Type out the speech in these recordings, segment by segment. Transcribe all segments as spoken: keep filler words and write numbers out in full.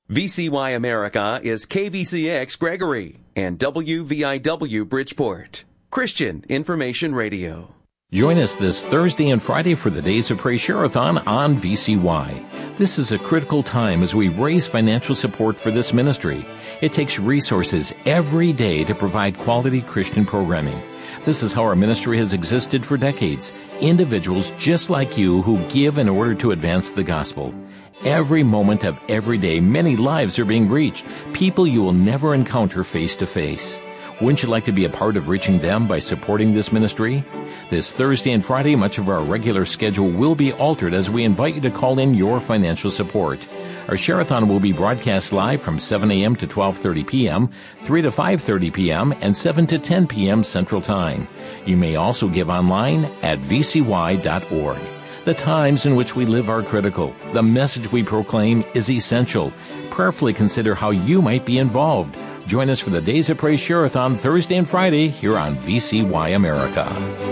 V C Y America is K V C X Gregory and W V I W Bridgeport, Christian Information Radio. Join us this Thursday and Friday for the Days of Praise Share-a-thon on V C Y. This is a critical time as we raise financial support for this ministry. It takes resources every day to provide quality Christian programming. This is how our ministry has existed for decades. Individuals just like you who give in order to advance the gospel. Every moment of every day, many lives are being reached, people you will never encounter face to face. Wouldn't you like to be a part of reaching them by supporting this ministry? This Thursday and Friday, much of our regular schedule will be altered as we invite you to call in your financial support. Our Share-a-thon will be broadcast live from seven a.m. to twelve thirty p.m., three to five thirty p.m., and seven to ten p.m. Central Time. You may also give online at v c y dot org. The times in which we live are critical. The message we proclaim is essential. Prayerfully consider how you might be involved. Join us for the Days of Praise Share-a-thon Thursday and Friday here on V C Y America.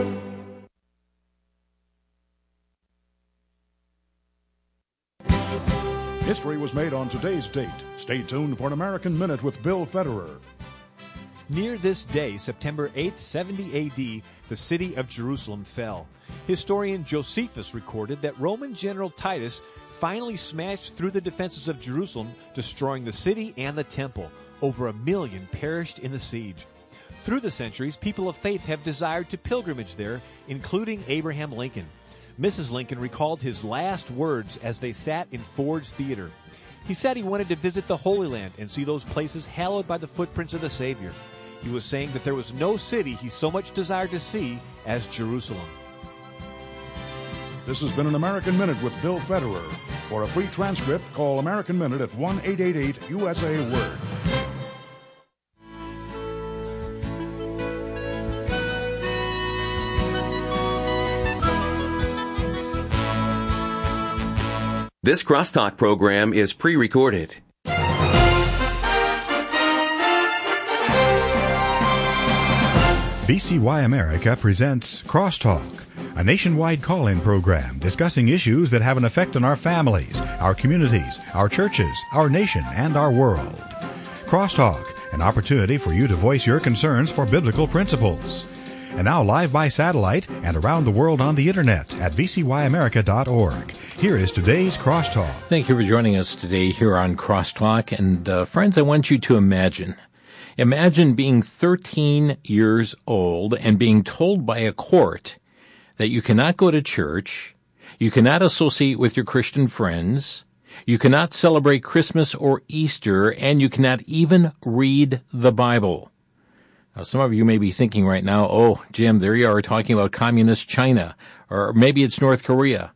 History was made on today's date. Stay tuned for an American Minute with Bill Federer. Near this day, September eighth, seventy A D, the city of Jerusalem fell. Historian Josephus recorded that Roman General Titus finally smashed through the defenses of Jerusalem, destroying the city and the temple. Over a million perished in the siege. Through the centuries, people of faith have desired to pilgrimage there, including Abraham Lincoln. Missus Lincoln recalled his last words as they sat in Ford's Theater. He said he wanted to visit the Holy Land and see those places hallowed by the footprints of the Savior. He was saying that there was no city he so much desired to see as Jerusalem. This has been an American Minute with Bill Federer. For a free transcript, call American Minute at one eight eight eight U S A Word. This Crosstalk program is pre-recorded. V C Y America presents Crosstalk, a nationwide call-in program discussing issues that have an effect on our families, our communities, our churches, our nation, and our world. Crosstalk, an opportunity for you to voice your concerns for biblical principles. And now live by satellite and around the world on the internet at v c y america dot org. Here is today's Crosstalk. Thank you for joining us today here on Crosstalk. And uh, friends, I want you to imagine. Imagine being thirteen years old and being told by a court that you cannot go to church, you cannot associate with your Christian friends, you cannot celebrate Christmas or Easter, and you cannot even read the Bible. Now, some of you may be thinking right now, oh, Jim, there you are talking about communist China, or maybe it's North Korea.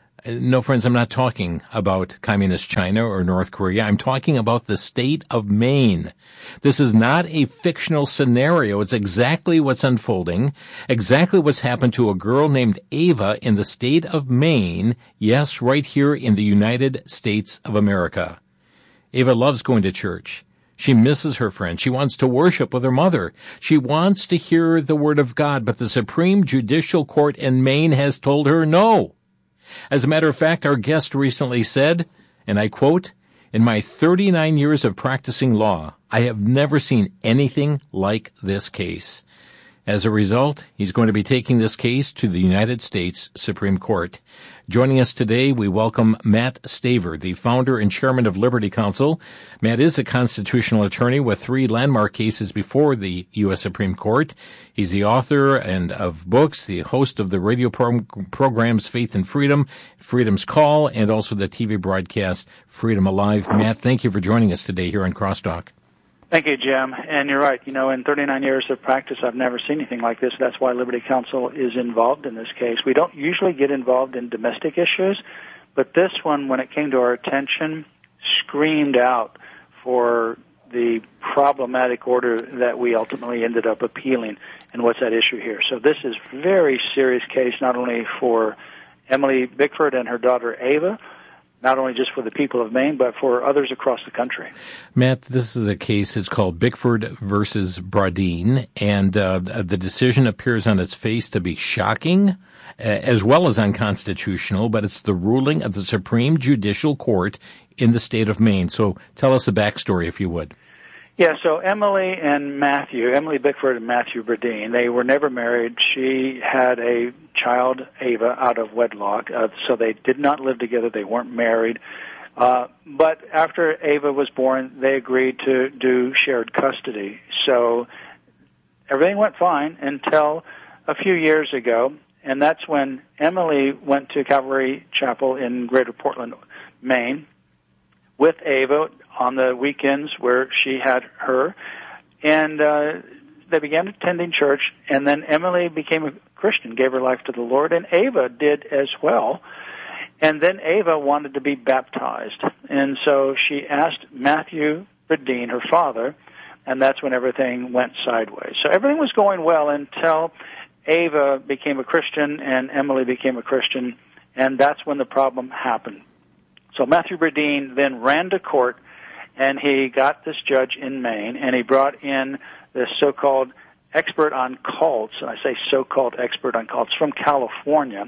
No, friends, I'm not talking about communist China or North Korea. I'm talking about the state of Maine. This is not a fictional scenario. It's exactly what's unfolding, exactly what's happened to a girl named Ava in the state of Maine, yes, right here in the United States of America. Ava loves going to church. She misses her friends. She wants to worship with her mother. She wants to hear the Word of God, but the Supreme Judicial Court in Maine has told her no. As a matter of fact, our guest recently said, and I quote, "In my thirty-nine years of practicing law, I have never seen anything like this case." As a result, he's going to be taking this case to the United States Supreme Court. Joining us today, we welcome Matt Staver, the founder and chairman of Liberty Counsel. Matt is a constitutional attorney with three landmark cases before the U S Supreme Court. He's the author and of books, the host of the radio pro- programs Faith and Freedom, Freedom's Call, and also the T V broadcast Freedom Alive. Matt, thank you for joining us today here on Crosstalk. Thank you, Jim. And you're right. You know, in thirty-nine years of practice, I've never seen anything like this. That's why Liberty Counsel is involved in this case. We don't usually get involved in domestic issues, but this one, when it came to our attention, screamed out for the problematic order that we ultimately ended up appealing and what's at issue here. So this is a very serious case, not only for Emily Bickford and her daughter Ava, not only just for the people of Maine, but for others across the country. Matt, this is a case, it's called Bickford versus Bradeen, and uh, the decision appears on its face to be shocking, uh, as well as unconstitutional, but it's the ruling of the Supreme Judicial Court in the state of Maine. So tell us the backstory, if you would. Yeah, so Emily and Matthew, Emily Bickford and Matthew Bradeen, they were never married. She had a child, Ava, out of wedlock, uh, so they did not live together. They weren't married. Uh, but after Ava was born, they agreed to do shared custody. So everything went fine until a few years ago, and that's when Emily went to Calvary Chapel in Greater Portland, Maine, with Ava on the weekends where she had her, and uh, they began attending church, and then Emily became a Christian, gave her life to the Lord, and Ava did as well. And then Ava wanted to be baptized, and so she asked Matthew Bradeen, her father, and that's when everything went sideways. So everything was going well until Ava became a Christian and Emily became a Christian, and that's when the problem happened. So Matthew Bradeen then ran to court, and he got this judge in Maine, and he brought in this so-called expert on cults, and I say so-called expert on cults, from California,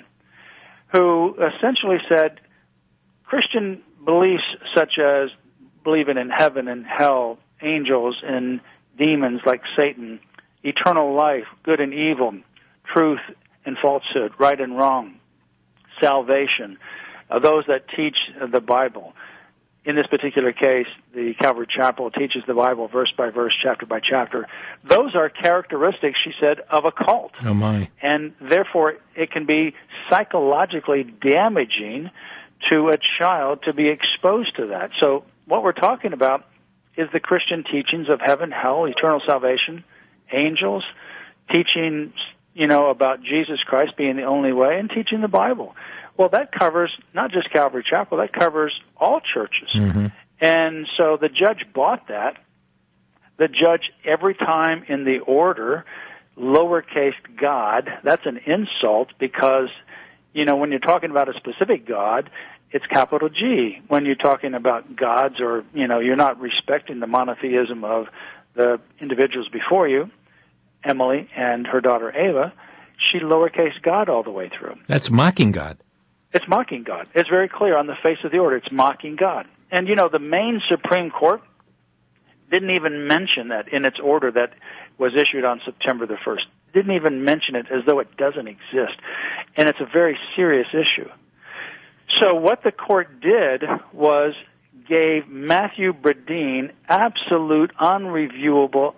who essentially said Christian beliefs such as believing in heaven and hell, angels and demons like Satan, eternal life, good and evil, truth and falsehood, right and wrong, salvation, uh, those that teach uh, the Bible. In this particular case, the Calvary Chapel teaches the Bible verse by verse, chapter by chapter. Those are characteristics, she said, of a cult. Oh, my. And therefore, it can be psychologically damaging to a child to be exposed to that. So what we're talking about is the Christian teachings of heaven, hell, eternal salvation, angels, teaching, you know, about Jesus Christ being the only way, and teaching the Bible. Well, that covers not just Calvary Chapel, that covers all churches. Mm-hmm. And so the judge bought that. The judge, every time in the order, lowercase God, that's an insult because, you know, when you're talking about a specific God, it's capital G. When you're talking about gods or, you know, you're not respecting the monotheism of the individuals before you, Emily and her daughter Ava, she lowercase God all the way through. That's mocking God. It's mocking God. It's very clear on the face of the order. It's mocking God. And, you know, the Maine Supreme Court didn't even mention that in its order that was issued on September the first. Didn't even mention it as though it doesn't exist. And it's a very serious issue. So what the court did was gave Matthew Bradeen absolute, unreviewable,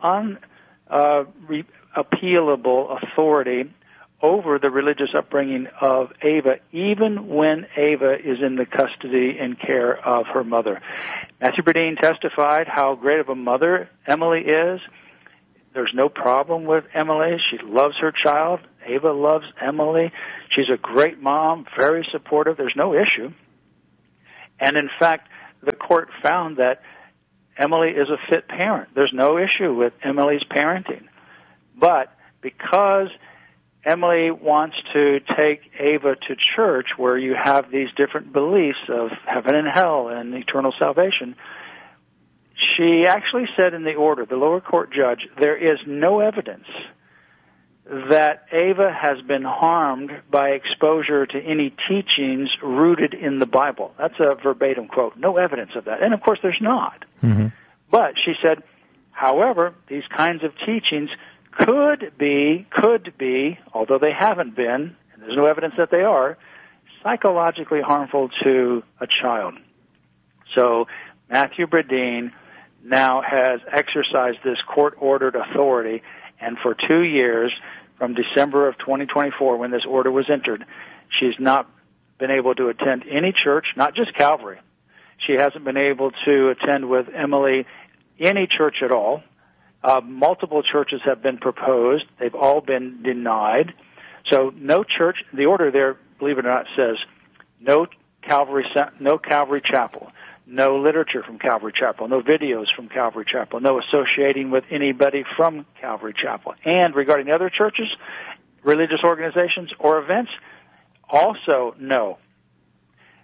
unappealable uh, authority over the religious upbringing of Ava, even when Ava is in the custody and care of her mother. Matthew Bradeen testified how great of a mother Emily is. There's no problem with Emily. She loves her child. Ava loves Emily. She's a great mom, very supportive. There's no issue. And in fact, the court found that Emily is a fit parent. There's no issue with Emily's parenting. But because Emily wants to take Ava to church where you have these different beliefs of heaven and hell and eternal salvation, she actually said in the order, the lower court judge, there is no evidence that Ava has been harmed by exposure to any teachings rooted in the Bible. That's a verbatim quote. No evidence of that. And of course there's not. Mm-hmm. But she said, however, these kinds of teachings could be, could be, although they haven't been, and there's no evidence that they are, psychologically harmful to a child. So Matthew Bradeen now has exercised this court-ordered authority, and for two years, from December of twenty twenty-four, when this order was entered, she's not been able to attend any church, not just Calvary. She hasn't been able to attend with Emily any church at all. Uh, multiple churches have been proposed. They've all been denied. So no church, the order there, believe it or not, says no Calvary, no Calvary Chapel, no literature from Calvary Chapel, no videos from Calvary Chapel, no associating with anybody from Calvary Chapel. And regarding other churches, religious organizations, or events, also no.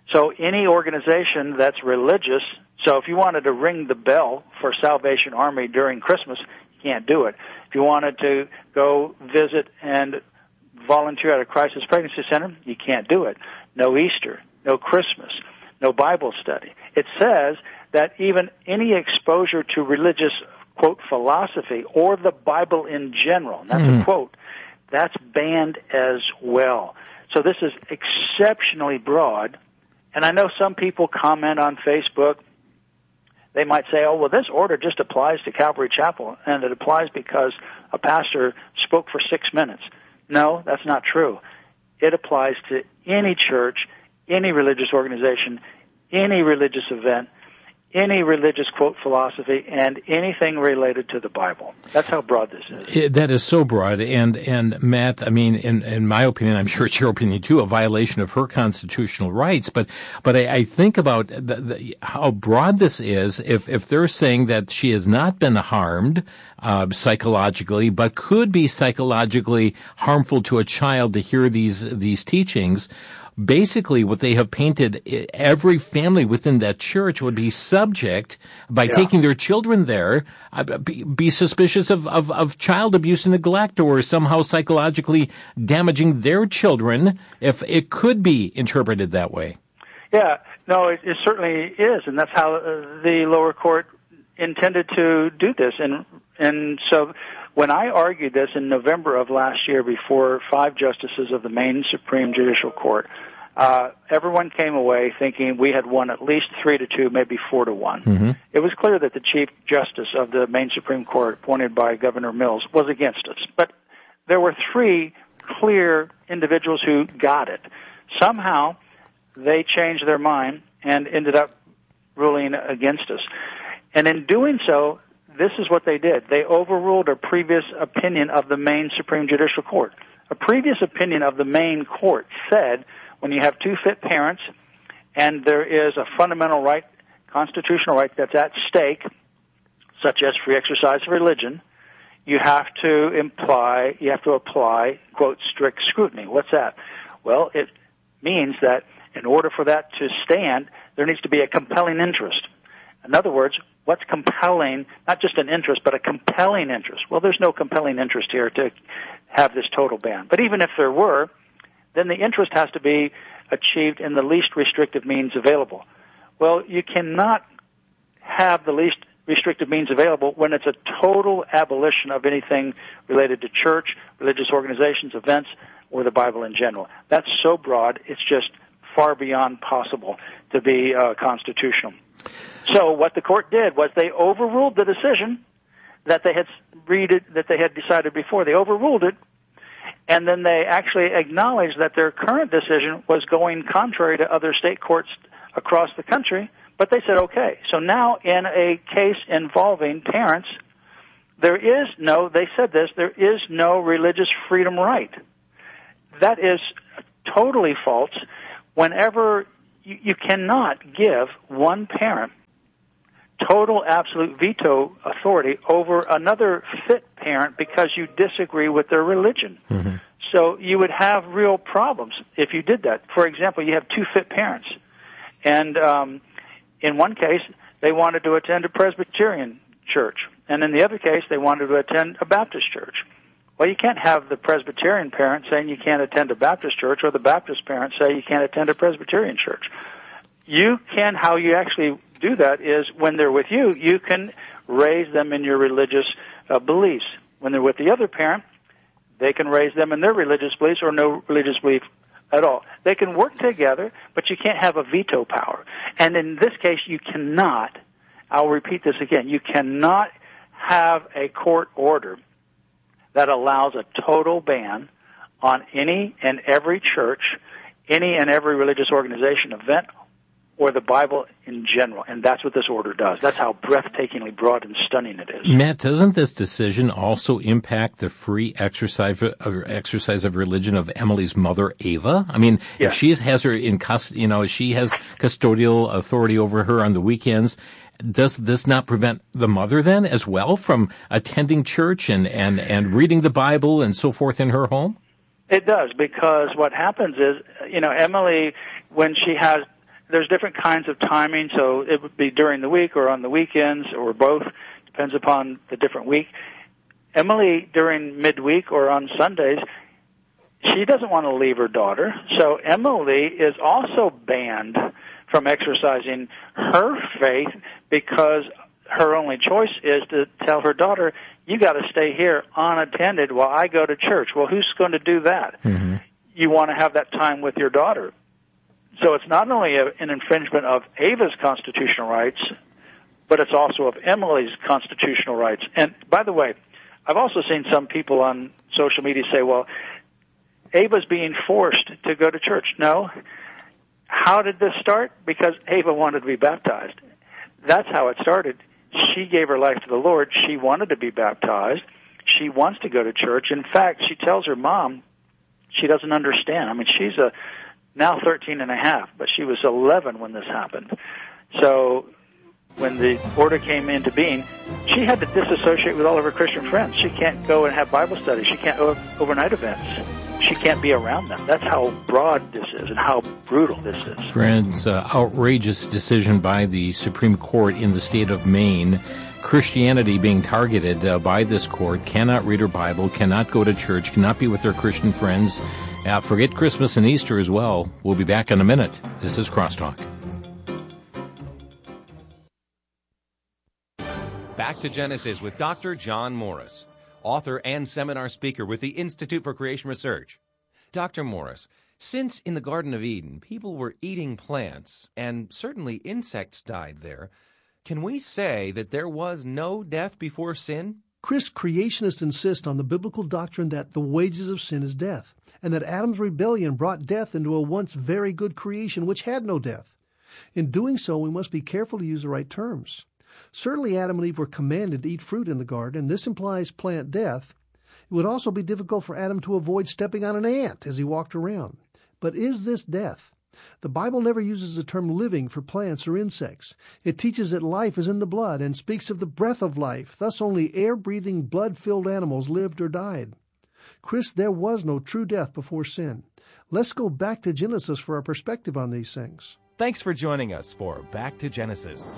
So any organization that's religious, so if you wanted to ring the bell for Salvation Army during Christmas, you can't do it. If you wanted to go visit and volunteer at a crisis pregnancy center, you can't do it. No Easter, no Christmas, no Bible study. It says that even any exposure to religious, quote, philosophy or the Bible in general, and that's mm. a quote, that's banned as well. So this is exceptionally broad. And I know some people comment on Facebook. They might say, oh, well, this order just applies to Calvary Chapel, and it applies because a pastor spoke for six minutes. No, that's not true. It applies to any church, any religious organization, any religious event, any religious, quote, philosophy, and anything related to the Bible. That's how broad this is. It, that is so broad. And, and Matt, I mean, in, in my opinion, I'm sure it's your opinion too, a violation of her constitutional rights. But, but I, I think about the, the, how broad this is if, if they're saying that she has not been harmed uh, psychologically, but could be psychologically harmful to a child to hear these, these teachings. Basically, what they have painted, every family within that church would be subject, by yeah. taking their children there, uh, be, be suspicious of, of, of child abuse and neglect, or somehow psychologically damaging their children, if it could be interpreted that way. Yeah, no, it, it certainly is, and that's how uh, the lower court intended to do this. And, and so when I argued this in November of last year before five justices of the Maine Supreme Judicial Court, uh, everyone came away thinking we had won at least three to two, maybe four to one. Mm-hmm. It was clear that the Chief Justice of the Maine Supreme Court, appointed by Governor Mills, was against us. But there were three clear individuals who got it. Somehow they changed their mind and ended up ruling against us. And in doing so, this is what they did. They overruled a previous opinion of the Maine Supreme Judicial Court. A previous opinion of the Maine court said when you have two fit parents and there is a fundamental right, constitutional right that's at stake, such as free exercise of religion, you have to imply, you have to apply, quote, strict scrutiny. What's that? Well, it means that in order for that to stand, there needs to be a compelling interest. In other words, what's compelling, not just an interest, but a compelling interest? Well, there's no compelling interest here to have this total ban. But even if there were, then the interest has to be achieved in the least restrictive means available. Well, you cannot have the least restrictive means available when it's a total abolition of anything related to church, religious organizations, events, or the Bible in general. That's so broad, it's just far beyond possible to be uh, constitutional. So what the court did was they overruled the decision that they had read it, that they had decided before. They overruled it, and then they actually acknowledged that their current decision was going contrary to other state courts across the country, but they said, okay, so now in a case involving parents, there is no, they said this, there is no religious freedom right. That is totally false. Whenever you, you cannot give one parent total absolute veto authority over another fit parent because you disagree with their religion. Mm-hmm. So you would have real problems if you did that. For example, you have two fit parents, and um, in one case, they wanted to attend a Presbyterian church, and in the other case, they wanted to attend a Baptist church. Well, you can't have the Presbyterian parent saying you can't attend a Baptist church, or the Baptist parent say you can't attend a Presbyterian church. You can, how you actually do that is when they're with you, you can raise them in your religious uh, beliefs. When they're with the other parent, they can raise them in their religious beliefs or no religious belief at all. They can work together, but you can't have a veto power. And in this case, you cannot, I'll repeat this again, you cannot have a court order that allows a total ban on any and every church, any and every religious organization, event, or the Bible in general. And that's what this order does. That's how breathtakingly broad and stunning it is. Matt, doesn't this decision also impact the free exercise of, exercise of religion of Emily's mother, Ava? I mean, yeah. if she has her in custody, you know, she has custodial authority over her on the weekends, does this not prevent the mother then as well from attending church and, and, and reading the Bible and so forth in her home? It does, because what happens is, you know, Emily, when she has there's different kinds of timing, so it would be during the week or on the weekends or both, depends upon the different week. Emily, during midweek or on Sundays, she doesn't want to leave her daughter, so Emily is also banned from exercising her faith because her only choice is to tell her daughter, you got to stay here unattended while I go to church. Well, who's going to do that? Mm-hmm. You want to have that time with your daughter. So it's not only a, an infringement of Ava's constitutional rights, but it's also of Emily's constitutional rights. And by the way, I've also seen some people on social media say, well, Ava's being forced to go to church. No. How did this start? Because Ava wanted to be baptized. That's how it started. She gave her life to the Lord. She wanted to be baptized. She wants to go to church. In fact, she tells her mom she doesn't understand. I mean, she's a now thirteen and a half, but she was eleven when this happened. So when the order came into being, she had to disassociate with all of her Christian friends. She can't go and have Bible studies. She can't go to overnight events. She can't be around them. That's how broad this is and how brutal this is. Friends, uh, outrageous decision by the Supreme Court in the state of Maine. Christianity being targeted uh, by this court, cannot read her Bible, cannot go to church, cannot be with her Christian friends. Uh, forget Christmas and Easter as well. We'll be back in a minute. This is Crosstalk. Back to Genesis with Doctor John Morris, author and seminar speaker with the Institute for Creation Research. Doctor Morris, since in the Garden of Eden people were eating plants and certainly insects died there, can we say that there was no death before sin? Chris, creationists insist on the biblical doctrine that the wages of sin is death, and that Adam's rebellion brought death into a once very good creation which had no death. In doing so, we must be careful to use the right terms. Certainly Adam and Eve were commanded to eat fruit in the garden, and this implies plant death. It would also be difficult for Adam to avoid stepping on an ant as he walked around. But is this death? The Bible never uses the term living for plants or insects. It teaches that life is in the blood and speaks of the breath of life. Thus only air-breathing, blood-filled animals lived or died. Chris, there was no true death before sin. Let's go back to Genesis for our perspective on these things. Thanks for joining us for Back to Genesis.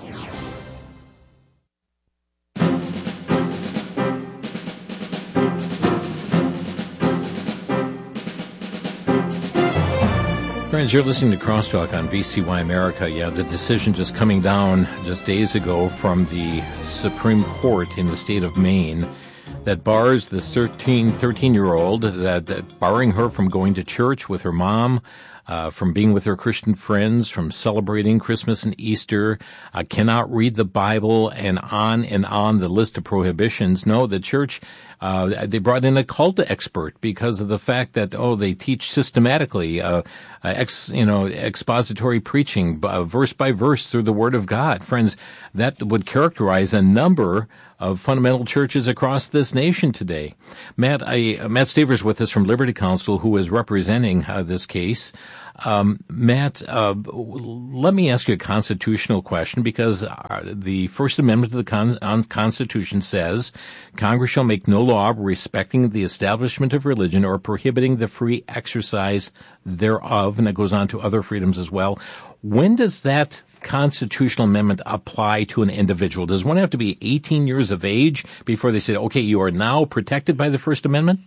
Friends, you're listening to Crosstalk on V C Y America. Yeah, the decision just coming down just days ago from the Supreme Court in the state of Maine that bars this thirteen, thirteen-year-old, that, that barring her from going to church with her mom, uh, from being with her Christian friends, from celebrating Christmas and Easter, uh, cannot read the Bible, and on and on the list of prohibitions. No, the church, uh, they brought in a cult expert because of the fact that, oh, they teach systematically, uh, uh ex, you know, expository preaching, uh, verse by verse through the Word of God. Friends, that would characterize a number of fundamental churches across this nation today. Matt, I, uh, Matt Stavers with us from Liberty Counsel, who is representing uh, this case. Um, Matt, uh, let me ask you a constitutional question, because uh, the First Amendment to the Con- on Constitution says Congress shall make no law respecting the establishment of religion or prohibiting the free exercise thereof, and it goes on to other freedoms as well. When does that constitutional amendment apply to an individual? Does one have to be eighteen years of age before they say, okay, you are now protected by the First Amendment?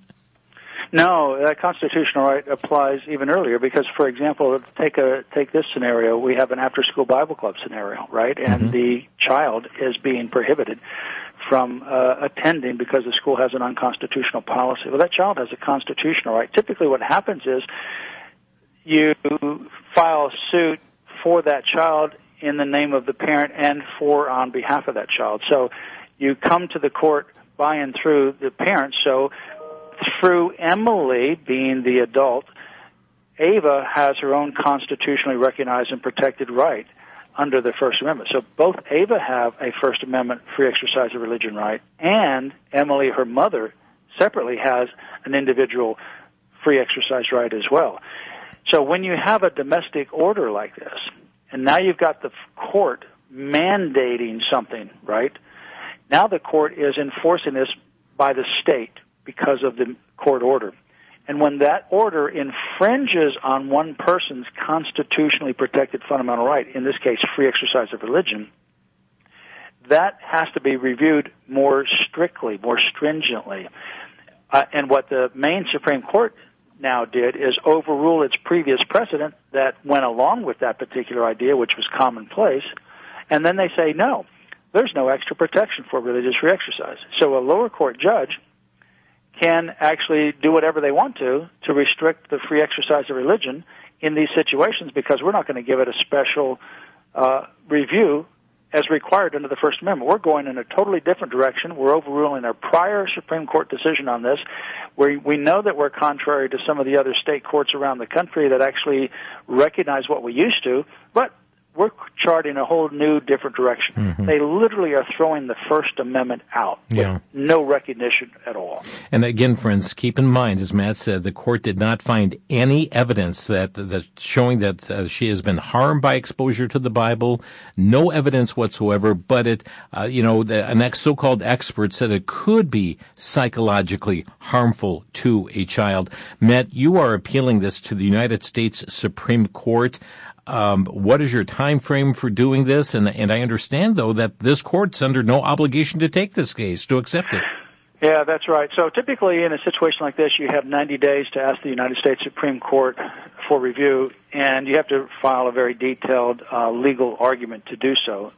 No, that constitutional right applies even earlier because, for example, take a take this scenario. We have an after-school Bible club scenario, right? And mm-hmm. the child is being prohibited from uh, attending because the school has an unconstitutional policy. Well, that child has a constitutional right. Typically what happens is you file a suit for that child in the name of the parent and for on behalf of that child. So you come to the court by and through the parent. So through Emily being the adult, Ava has her own constitutionally recognized and protected right under the First Amendment. So both Ava have a First Amendment free exercise of religion right, and Emily, her mother, separately has an individual free exercise right as well. So when you have a domestic order like this, and now you've got the court mandating something, right? Now the court is enforcing this by the state because of the court order. And when that order infringes on one person's constitutionally protected fundamental right, in this case, free exercise of religion, that has to be reviewed more strictly, more stringently. Uh, and what the Maine Supreme Court now did is overrule its previous precedent that went along with that particular idea, which was commonplace, and then they say, no, there's no extra protection for religious free exercise. So a lower court judge can actually do whatever they want to to restrict the free exercise of religion in these situations, because we're not going to give it a special uh, review as required under the First Amendment. We're going in a totally different direction. We're overruling our prior Supreme Court decision on this. We, we know that we're contrary to some of the other state courts around the country that actually recognize what we used to, but we're charting a whole new, different direction. Mm-hmm. They literally are throwing the First Amendment out with yeah. no recognition at all. And again, friends, keep in mind, as Matt said, the court did not find any evidence that that showing that uh, she has been harmed by exposure to the Bible. No evidence whatsoever. But it, uh, you know, the, an ex, so-called expert said it could be psychologically harmful to a child. Matt, you are appealing this to the United States Supreme Court. Um, what is your time frame for doing this? And, and I understand, though, that this court's under no obligation to take this case, to accept it. Yeah, that's right. So typically in a situation like this, you have ninety days to ask the United States Supreme Court for review, and you have to file a very detailed uh, legal argument to do so.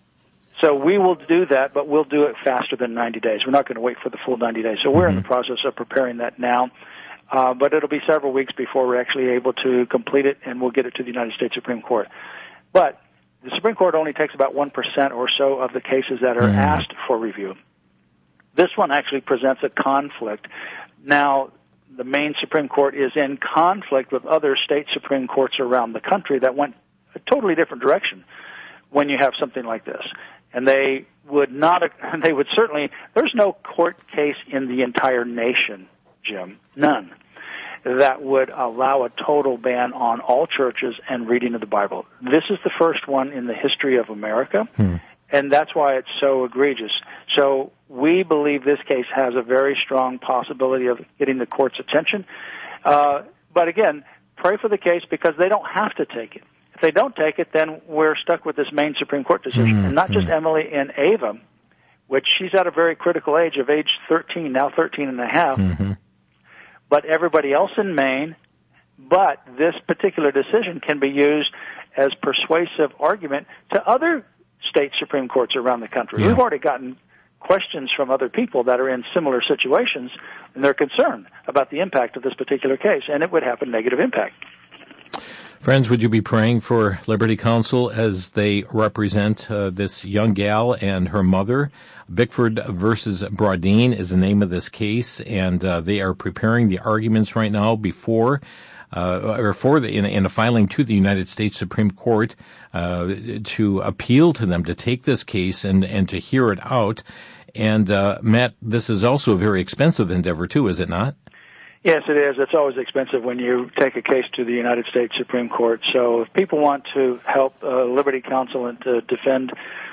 So we will do that, but we'll do it faster than ninety days. We're not going to wait for the full ninety days. So we're mm-hmm. in the process of preparing that now. Uh, but it'll be several weeks before we're actually able to complete it, and we'll get it to the United States Supreme Court. But the Supreme Court only takes about one percent or so of the cases that are mm. asked for review. This one actually presents a conflict. Now, the Maine Supreme Court is in conflict with other state Supreme Courts around the country that went a totally different direction when you have something like this. And they would not, they would certainly, there's no court case in the entire nation, Jim, none, that would allow a total ban on all churches and reading of the Bible. This is the first one in the history of America, hmm. and that's why it's so egregious. So we believe this case has a very strong possibility of getting the court's attention. Uh, but again, pray for the case, because they don't have to take it. If they don't take it, then we're stuck with this Maine Supreme Court decision. Hmm. And not just hmm. Emily and Ava, which she's at a very critical age of age thirteen, now thirteen and a half, mm-hmm. but everybody else in Maine. But this particular decision can be used as persuasive argument to other state Supreme Courts around the country. Yeah. We've already gotten questions from other people that are in similar situations, and they're concerned about the impact of this particular case, and it would have a negative impact. Friends, would you be praying for Liberty Counsel as they represent uh, this young gal and her mother? Bickford versus Brodeen is the name of this case, and uh, they are preparing the arguments right now before uh, or for the in, in a filing to the United States Supreme Court uh, to appeal to them to take this case and and to hear it out. And uh, Matt, this is also a very expensive endeavor too, is it not? Yes, it is. It's always expensive when you take a case to the United States Supreme Court. So if people want to help uh, Liberty Counsel and to defend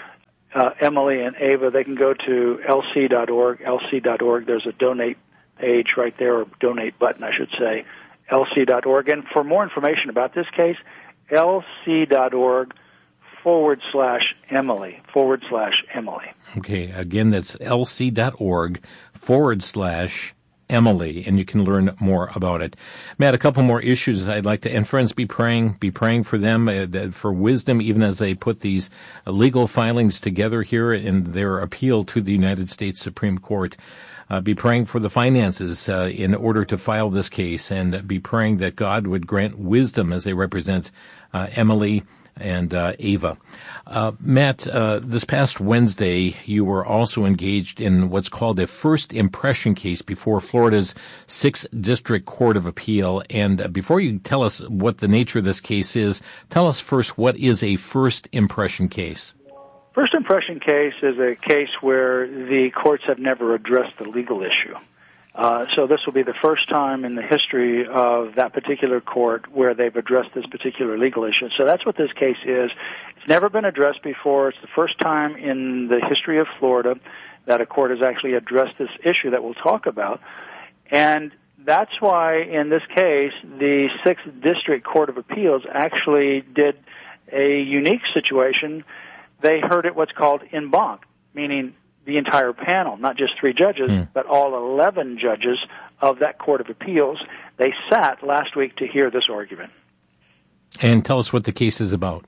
uh, Emily and Ava, they can go to L C dot org, L C dot org. There's a donate page right there, or donate button, I should say, L C dot org. And for more information about this case, L C dot org forward slash Emily, forward slash Emily. Okay, again, that's L C dot org forward slash Emily, and you can learn more about it. Matt, a couple more issues I'd like to, and friends, be praying, be praying for them, uh, for wisdom, even as they put these uh, legal filings together here in their appeal to the United States Supreme Court. Uh, be praying for the finances uh, in order to file this case, and be praying that God would grant wisdom as they represent uh, Emily and uh, Ava. Uh, Matt, uh, this past Wednesday, you were also engaged in what's called a first impression case before Florida's sixth District Court of Appeal. And uh, before you tell us what the nature of this case is, tell us first, what is a first impression case? First impression case is a case where the courts have never addressed the legal issue. Uh, so this will be the first time in the history of that particular court where they've addressed this particular legal issue. So that's what this case is. It's never been addressed before. It's the first time in the history of Florida that a court has actually addressed this issue that we'll talk about. And that's why, in this case, the Sixth District Court of Appeals actually did a unique situation. They heard it what's called en banc, meaning the entire panel, not just three judges, mm. but all eleven judges of that Court of Appeals. They sat last week to hear this argument. And tell us what the case is about.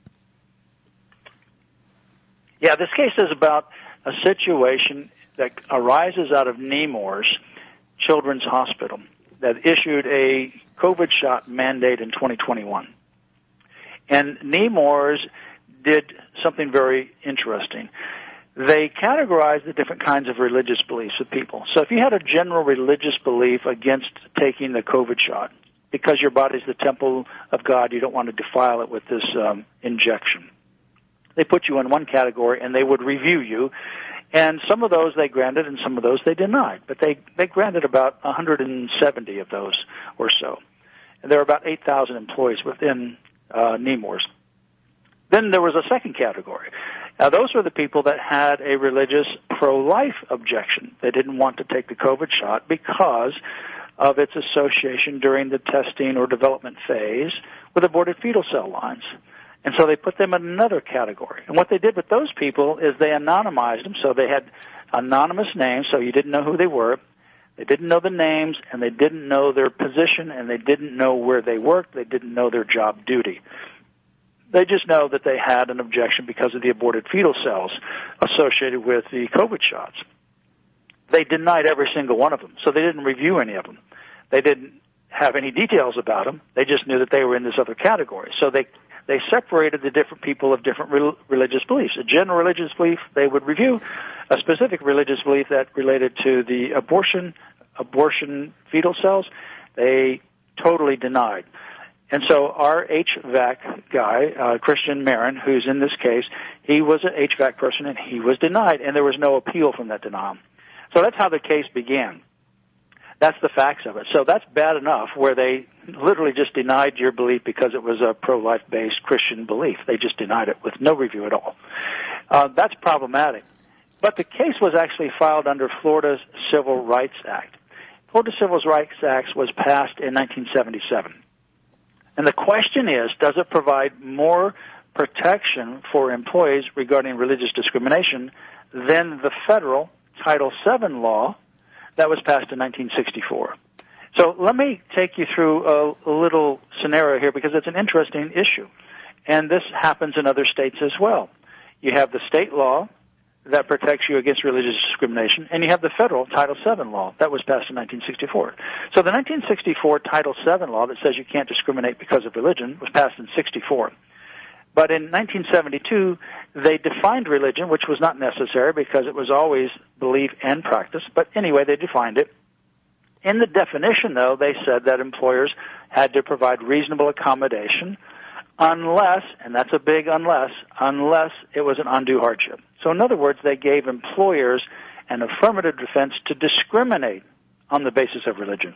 Yeah, this case is about a situation that arises out of Nemours Children's Hospital that issued a COVID shot mandate in twenty twenty-one. And Nemours did something very interesting. They categorized the different kinds of religious beliefs of people. So if you had a general religious belief against taking the COVID shot, because your body's the temple of God, you don't want to defile it with this um, injection, they put you in one category and they would review you. And some of those they granted and some of those they denied. But they, they granted about one hundred seventy of those or so. And there were about eight thousand employees within uh, Nemours. Then there was a second category. Now, those were the people that had a religious pro-life objection. They didn't want to take the COVID shot because of its association during the testing or development phase with aborted fetal cell lines. And so they put them in another category. And what they did with those people is they anonymized them, so they had anonymous names, so you didn't know who they were. They didn't know the names, and they didn't know their position, and they didn't know where they worked. They didn't know their job duty. They just know that they had an objection because of the aborted fetal cells associated with the COVID shots. They denied every single one of them, so they didn't review any of them. They didn't have any details about them. They just knew that they were in this other category. So they they separated the different people of different re- religious beliefs. A general religious belief they would review. A specific religious belief that related to the abortion, abortion fetal cells, they totally denied. And so our H V A C guy, uh, Christian Marin, who's in this case, he was an H V A C person and he was denied, and there was no appeal from that denial. So that's how the case began. That's the facts of it. So that's bad enough where they literally just denied your belief because it was a pro-life-based Christian belief. They just denied it with no review at all. Uh, that's problematic. But the case was actually filed under Florida's Civil Rights Act. Florida Civil Rights Act was passed in nineteen seventy-seven. And the question is, does it provide more protection for employees regarding religious discrimination than the federal Title seven law that was passed in nineteen sixty-four? So let me take you through a, a little scenario here because it's an interesting issue. And this happens in other states as well. You have the state law that protects you against religious discrimination, and you have the federal Title seven law that was passed in nineteen sixty-four. So the nineteen sixty-four Title seven law that says you can't discriminate because of religion was passed in sixty-four. But in nineteen seventy-two, they defined religion, which was not necessary because it was always belief and practice. But anyway, they defined it. In the definition, though, they said that employers had to provide reasonable accommodation unless, and that's a big unless, unless it was an undue hardship. So in other words, they gave employers an affirmative defense to discriminate on the basis of religion.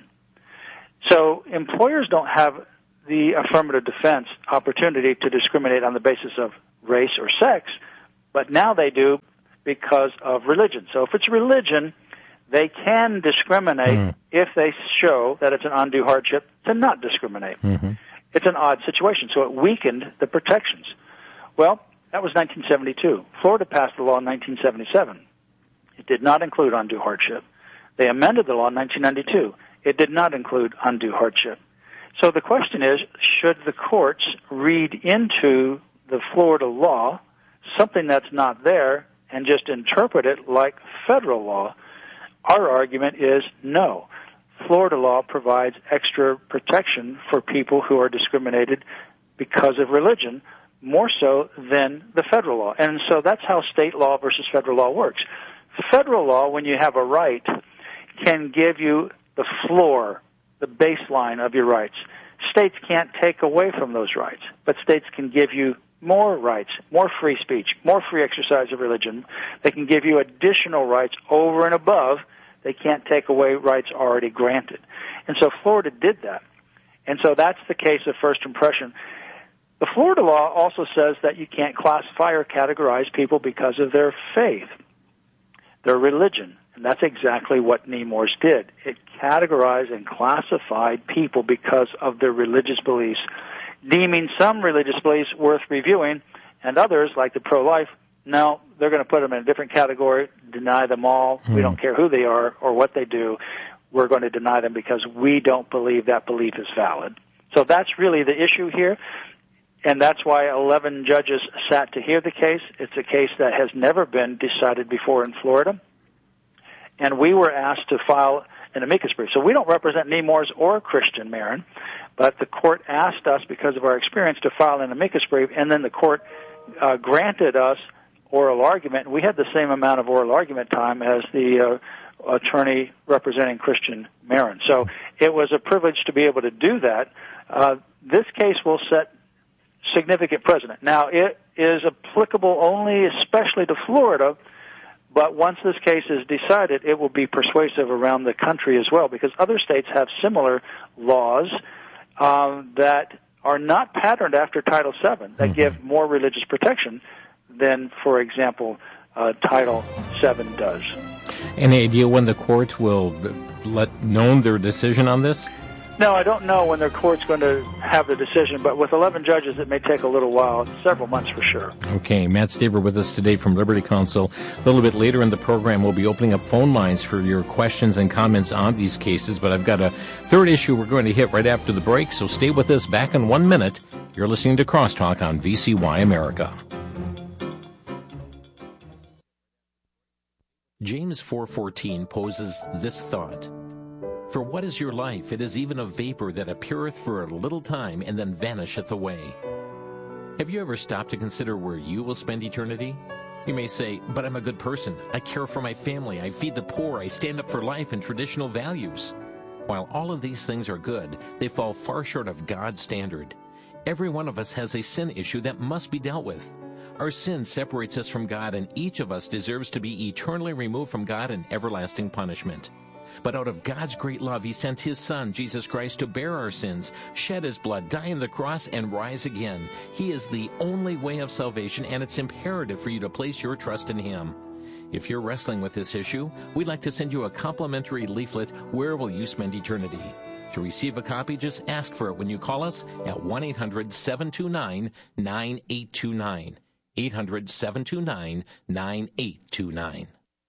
So employers don't have the affirmative defense opportunity to discriminate on the basis of race or sex, but now they do because of religion. So if it's religion, they can discriminate mm. if they show that it's an undue hardship to not discriminate. Mm-hmm. It's an odd situation, so it weakened the protections. Well, that was nineteen seventy-two. Florida passed the law in nineteen seventy-seven. It did not include undue hardship. They amended the law in nineteen ninety-two. It did not include undue hardship. So the question is, should the courts read into the Florida law something that's not there and just interpret it like federal law? Our argument is no. Florida law provides extra protection for people who are discriminated because of religion, more so than the federal law. And so that's how state law versus federal law works. Federal law, when you have a right, can give you the floor, the baseline of your rights. States can't take away from those rights, but states can give you more rights, more free speech, more free exercise of religion. They can give you additional rights over and above. They can't take away rights already granted. And so Florida did that. And so that's the case of first impression. The Florida law also says that you can't classify or categorize people because of their faith, their religion. And that's exactly what Nemours did. It categorized and classified people because of their religious beliefs, deeming some religious beliefs worth reviewing, and others, like the pro-life, no, they're going to put them in a different category, deny them all. Hmm. We don't care who they are or what they do. We're going to deny them because we don't believe that belief is valid. So that's really the issue here, and that's why eleven judges sat to hear the case. It's a case that has never been decided before in Florida, and we were asked to file an amicus brief. So we don't represent Nemours or Christian Marin, but the court asked us, because of our experience, to file an amicus brief, and then the court uh, granted us oral argument. We had the same amount of oral argument time as the uh, attorney representing Christian Marin. So it was a privilege to be able to do that. Uh, this case will set significant precedent. Now, it is applicable only especially to Florida, but once this case is decided, it will be persuasive around the country as well, because other states have similar laws um, that are not patterned after Title seven, that mm-hmm. give more religious protection than, for example, uh, Title seven does. Any idea when the court will let known their decision on this? No, I don't know when the court's going to have the decision, but with eleven judges, it may take a little while, several months for sure. Okay, Matt Staver with us today from Liberty Counsel. A little bit later in the program, we'll be opening up phone lines for your questions and comments on these cases, but I've got a third issue we're going to hit right after the break, so stay with us. Back in one minute. You're listening to Crosstalk on V C Y America. James four fourteen poses this thought. For what is your life? It is even a vapor that appeareth for a little time and then vanisheth away. Have you ever stopped to consider where you will spend eternity? You may say, but I'm a good person. I care for my family. I feed the poor. I stand up for life and traditional values. While all of these things are good, they fall far short of God's standard. Every one of us has a sin issue that must be dealt with. Our sin separates us from God, and each of us deserves to be eternally removed from God in everlasting punishment. But out of God's great love, He sent His Son, Jesus Christ, to bear our sins, shed His blood, die on the cross, and rise again. He is the only way of salvation, and it's imperative for you to place your trust in Him. If you're wrestling with this issue, we'd like to send you a complimentary leaflet, Where Will You Spend Eternity? To receive a copy, just ask for it when you call us at one eight hundred seven two nine nine eight two nine. eight hundred seven two nine nine eight two nine.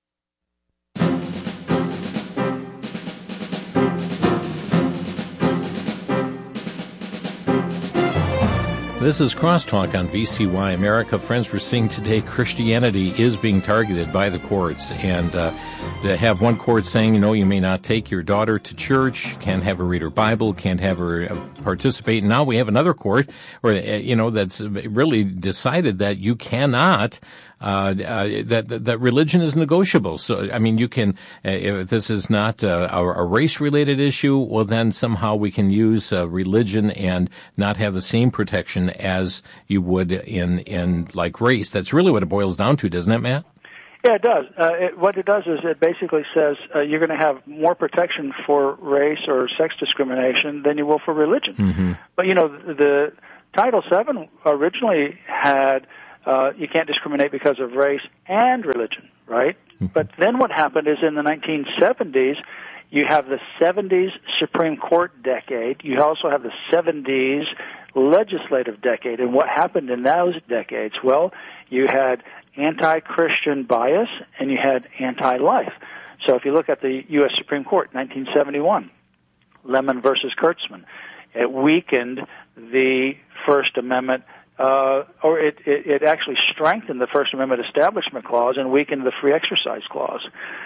This is Crosstalk on V C Y America. Friends, we're seeing today Christianity is being targeted by the courts. And uh, to have one court saying, you know, you may not take your daughter to church, can't have her read her Bible, can't have her uh, participate. And now we have another court, where, uh, you know, that's really decided that you cannot Uh, uh, that, that religion is negotiable. So, I mean, you can, uh, if this is not uh, a, a race-related issue, well, then somehow we can use uh, religion and not have the same protection as you would in, in like race. That's really what it boils down to, doesn't it, Matt? Yeah, it does. Uh, it, what it does is it basically says uh, you're going to have more protection for race or sex discrimination than you will for religion. Mm-hmm. But, you know, the, the Title seven originally had Uh, you can't discriminate because of race and religion, right? Mm-hmm. But then what happened is in the nineteen seventies, you have the seventies Supreme Court decade. You also have the seventies legislative decade. And what happened in those decades? Well, you had anti-Christian bias and you had anti-life. So if you look at the U S Supreme Court, nineteen seventy-one, Lemon versus Kurtzman, it weakened the First Amendment Uh, or it, it, it actually strengthened the First Amendment Establishment Clause and weakened the Free Exercise Clause.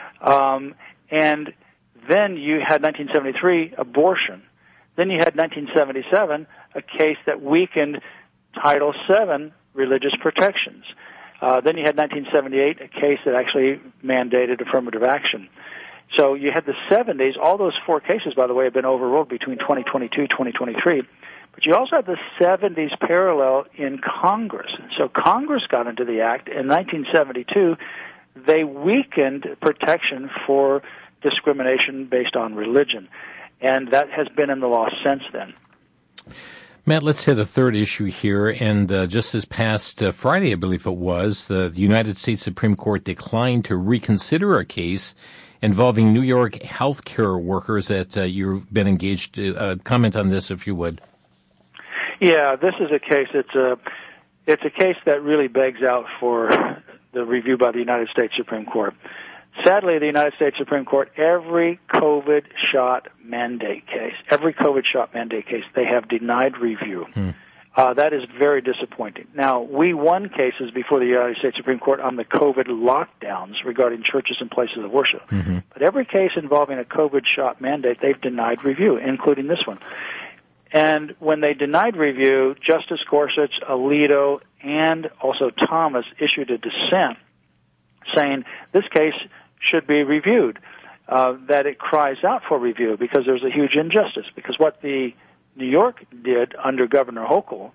Um, and then you had nineteen seventy-three, abortion. Then you had nineteen seventy-seven, a case that weakened Title seven, religious protections. Uh, then you had nineteen seventy-eight, a case that actually mandated affirmative action. So you had the seventies. All those four cases, by the way, have been overruled between twenty twenty-two and twenty twenty-three. But you also have the seventies parallel in Congress. So Congress got into the act in nineteen seventy-two. They weakened protection for discrimination based on religion. And that has been in the law since then. Matt, let's hit a third issue here. And uh, just this past uh, Friday, I believe it was, the, the United States Supreme Court declined to reconsider a case involving New York healthcare workers that uh, you've been engaged to. Uh, comment on this, if you would. Yeah, this is a case. It's a it's a case that really begs out for the review by the United States Supreme Court. Sadly, the United States Supreme Court, every COVID shot mandate case, every COVID shot mandate case, they have denied review. Hmm. Uh, that is very disappointing. Now, we won cases before the United States Supreme Court on the COVID lockdowns regarding churches and places of worship. Mm-hmm. But every case involving a COVID shot mandate, they've denied review, including this one. And when they denied review, Justice Gorsuch, Alito, and also Thomas issued a dissent saying this case should be reviewed, uh, that it cries out for review because there's a huge injustice. Because what the New York did under Governor Hochul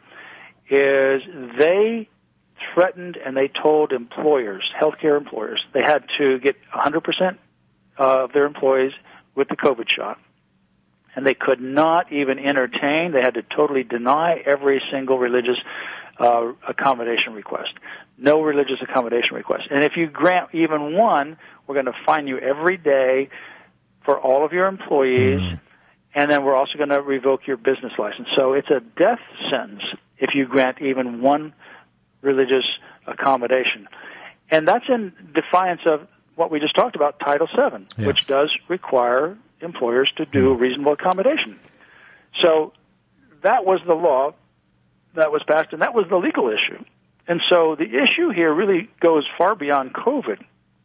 is they threatened and they told employers, healthcare employers, they had to get one hundred percent of their employees with the COVID shot. And they could not even entertain, they had to totally deny every single religious uh, accommodation request. No religious accommodation request. And if you grant even one, we're going to fine you every day for all of your employees, mm. and then we're also going to revoke your business license. So it's a death sentence if you grant even one religious accommodation. And that's in defiance of what we just talked about, Title seven, yes. which does require employers to do mm. reasonable accommodation. So that was the law that was passed, and that was the legal issue. And so the issue here really goes far beyond COVID.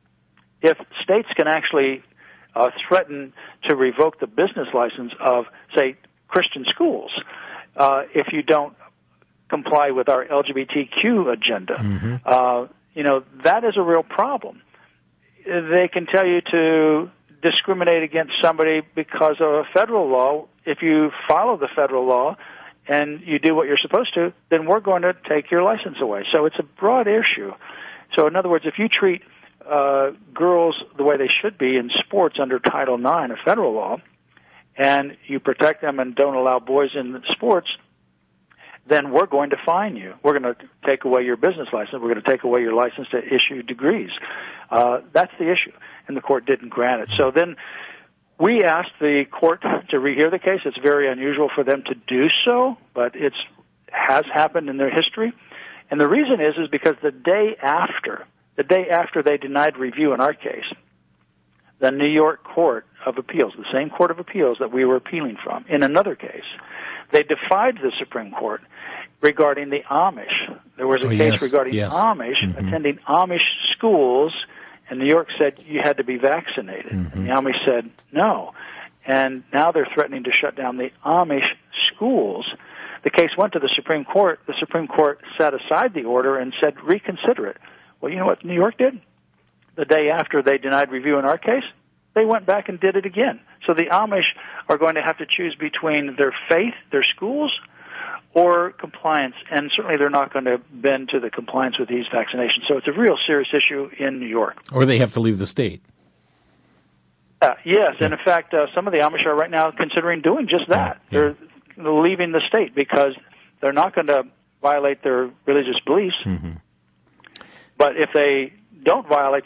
If states can actually uh, threaten to revoke the business license of, say, Christian schools, uh, if you don't comply with our L G B T Q agenda, mm-hmm. uh, you know, that is a real problem. They can tell you to discriminate against somebody because of a federal law. If you follow the federal law and you do what you're supposed to, then we're going to take your license away. So it's a broad issue. So in other words, if you treat uh, girls the way they should be in sports under Title nine of federal law, and you protect them and don't allow boys in sports, then we're going to fine you. We're going to take away your business license. We're going to take away your license to issue degrees. Uh, that's the issue, and the court didn't grant it. So then we asked the court to rehear the case. It's very unusual for them to do so, but it has happened in their history. And the reason is is because the day after, the day after they denied review in our case, the New York Court of Appeals, the same Court of Appeals that we were appealing from, in another case, they defied the Supreme Court regarding the Amish. There was a oh, case yes, regarding yes. Amish, mm-hmm. attending Amish schools, and New York said you had to be vaccinated. Mm-hmm. And the Amish said no. And now they're threatening to shut down the Amish schools. The case went to the Supreme Court. The Supreme Court set aside the order and said reconsider it. Well, you know what New York did? The day after they denied review in our case, they went back and did it again. So the Amish are going to have to choose between their faith, their schools, or compliance, and certainly they're not going to bend to the compliance with these vaccinations. So it's a real serious issue in New York. Or they have to leave the state. Uh, yes, yeah. And in fact, uh, some of the Amish are right now considering doing just that. Yeah. They're leaving the state because they're not going to violate their religious beliefs. Mm-hmm. But if they don't violate